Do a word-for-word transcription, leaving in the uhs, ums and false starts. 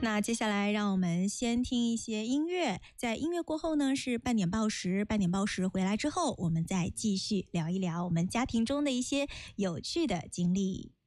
那接下来让我们先听一些音乐，在音乐过后呢是半点报时，半点报时回来之后，我们再继续聊一聊我们家庭中的一些有趣的经历。